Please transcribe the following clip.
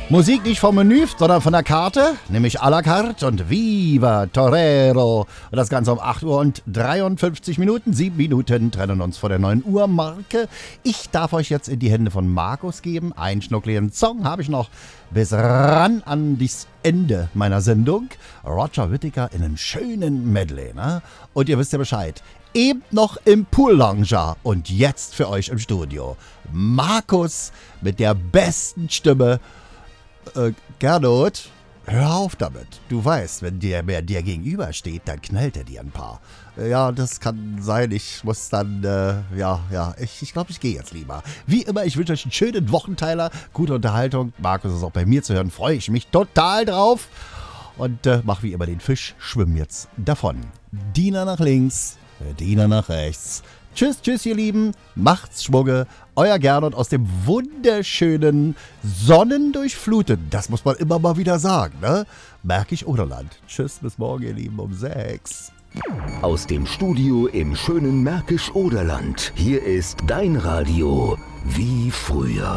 Musik nicht vom Menü, sondern von der Karte, nämlich à la carte und Viva Torero. Und das Ganze um 8 Uhr und 53 Minuten. 7 Minuten trennen uns vor der 9 Uhr Marke. Ich darf euch jetzt in die Hände von Markus geben. Einen schnuckligen Song habe ich noch bis ran an das Ende meiner Sendung. Roger Whittaker in einem schönen Medley, ne? Und ihr wisst ja Bescheid. Eben noch im Pool-Lounge und jetzt für euch im Studio. Markus mit der besten Stimme. Gernot, hör auf damit. Du weißt, wenn dir gegenüber steht, dann knallt er dir ein paar. Ja, das kann sein. Ich muss dann, ich glaube, ich gehe jetzt lieber. Wie immer, ich wünsche euch einen schönen Wochenteiler, gute Unterhaltung. Markus ist auch bei mir zu hören, freue ich mich total drauf. Und mach wie immer den Fisch, schwimm jetzt davon. Diener nach links, Diener nach rechts. Tschüss, ihr Lieben. Macht's Schwugge. Euer Gernot aus dem wunderschönen Sonnendurchfluten. Das muss man immer mal wieder sagen, ne? Märkisch-Oderland. Tschüss, bis morgen, ihr Lieben, um 6. Aus dem Studio im schönen Märkisch-Oderland. Hier ist dein Radio wie früher.